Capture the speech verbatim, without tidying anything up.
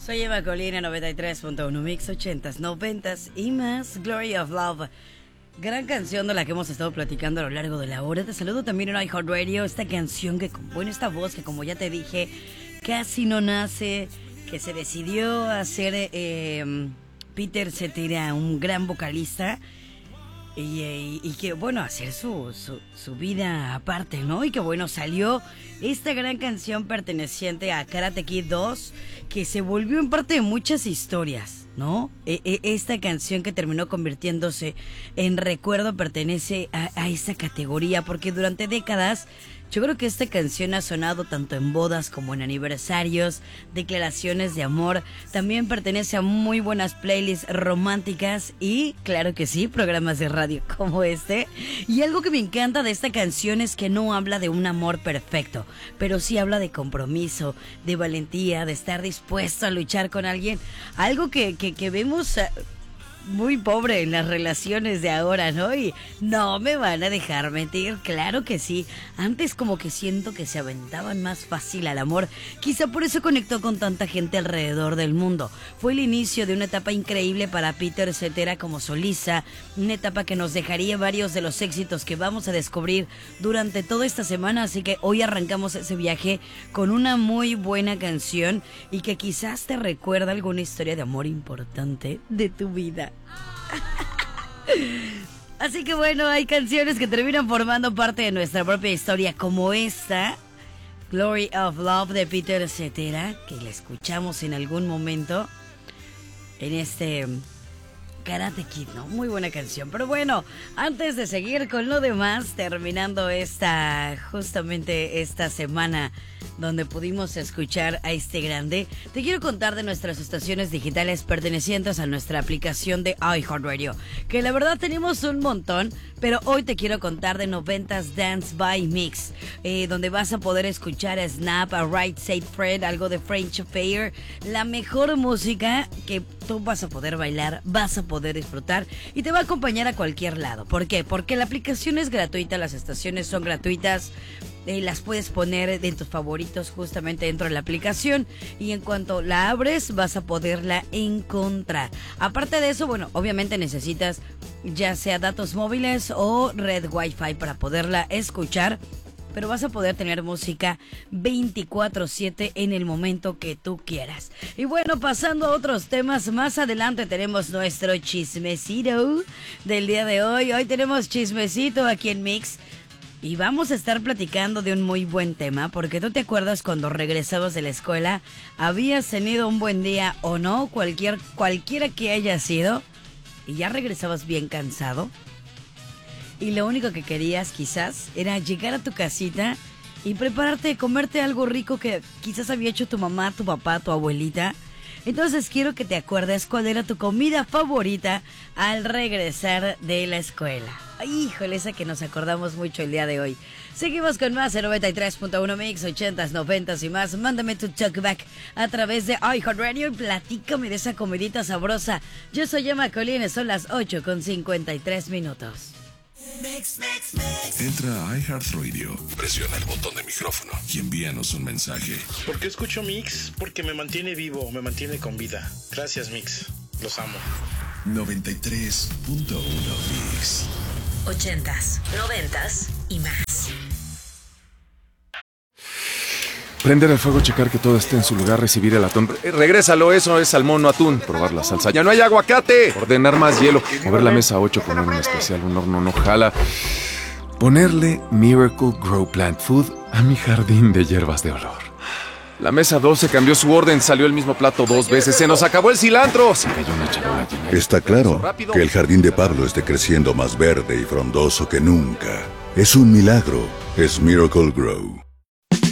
Soy Eva Colina, noventa y tres punto uno Mix, ochentas, noventas y más. Glory of Love. Gran canción de la que hemos estado platicando a lo largo de la hora. Te saludo también en iHeartRadio. Esta canción que, bueno, esta voz que, como ya te dije, casi no nace, que se decidió hacer eh, Peter Cetera, un gran vocalista. Y, y, y que, bueno, hacer su, su, su vida aparte, ¿no? Y que, bueno, salió esta gran canción perteneciente a Karate Kid dos, que se volvió en parte de muchas historias, ¿no? E, e, esta canción que terminó convirtiéndose en recuerdo pertenece a, a esa categoría, porque durante décadas yo creo que esta canción ha sonado tanto en bodas como en aniversarios, declaraciones de amor. También pertenece a muy buenas playlists románticas y, claro que sí, programas de radio como este. Y algo que me encanta de esta canción es que no habla de un amor perfecto, pero sí habla de compromiso, de valentía, de estar dispuesto a luchar con alguien. Algo que, que, que vemos muy pobre en las relaciones de ahora, ¿no? Y no me van a dejar mentir, claro que sí. Antes como que siento que se aventaban más fácil al amor. Quizá por eso conectó con tanta gente alrededor del mundo. Fue el inicio de una etapa increíble para Peter Cetera como solista. Una etapa que nos dejaría varios de los éxitos que vamos a descubrir durante toda esta semana. Así que hoy arrancamos ese viaje con una muy buena canción y que quizás te recuerda alguna historia de amor importante de tu vida. Así que bueno, hay canciones que terminan formando parte de nuestra propia historia, como esta, Glory of Love de Peter Cetera, que la escuchamos en algún momento en este Karate Kid, ¿no? Muy buena canción. Pero bueno, antes de seguir con lo demás, terminando esta, justamente esta semana donde pudimos escuchar a este grande, te quiero contar de nuestras estaciones digitales pertenecientes a nuestra aplicación de iHeartRadio, que la verdad tenemos un montón, pero hoy te quiero contar de noventas Dance by Mix, eh, donde vas a poder escuchar a Snap, a Right Said Fred, algo de French Affair, la mejor música que tú vas a poder bailar, vas a poder disfrutar y te va a acompañar a cualquier lado. ¿Por qué? Porque la aplicación es gratuita, las estaciones son gratuitas. Eh, las puedes poner de tus favoritos justamente dentro de la aplicación y en cuanto la abres vas a poderla encontrar. Aparte de eso, bueno, obviamente necesitas ya sea datos móviles o red Wi-Fi para poderla escuchar, pero vas a poder tener música veinticuatro siete en el momento que tú quieras. Y bueno, pasando a otros temas, más adelante tenemos nuestro chismecito del día de hoy. Hoy tenemos chismecito aquí en Mix. Y vamos a estar platicando de un muy buen tema, porque tú te acuerdas cuando regresabas de la escuela, habías tenido un buen día o no, cualquier, cualquiera que haya sido, y ya regresabas bien cansado. Y lo único que querías quizás era llegar a tu casita y prepararte, comerte algo rico que quizás había hecho tu mamá, tu papá, tu abuelita. Entonces quiero que te acuerdes cuál era tu comida favorita al regresar de la escuela. Híjole, esa que nos acordamos mucho el día de hoy. Seguimos con más en noventa y tres punto uno Mix, ochentas, noventas y más. Mándame tu talkback a través de iHeartRadio y platícame de esa comidita sabrosa. Yo soy Emma Colines, son las ocho con cincuenta y tres minutos. Mix, mix, mix. Entra a iHeartRadio, presiona el botón de micrófono y envíanos un mensaje. ¿Por qué escucho Mix? Porque me mantiene vivo, me mantiene con vida. Gracias, Mix. Los amo. noventa y tres punto uno Mix. Ochentas, noventas y más. Prender el fuego, checar que todo esté en su lugar, recibir el atún. Eh, regrésalo, eso es salmón, no atún. Probar la salsa. ¡Ya no hay aguacate! Ordenar más hielo. Mover la mesa ocho con un especial, un horno no jala. Ponerle Miracle Grow Plant Food a mi jardín de hierbas de olor. La mesa doce cambió su orden, salió el mismo plato dos veces. ¡Se nos acabó el cilantro! Se cayó una charola llena. Está claro que el jardín de Pablo esté creciendo más verde y frondoso que nunca. Es un milagro. Es Miracle Grow.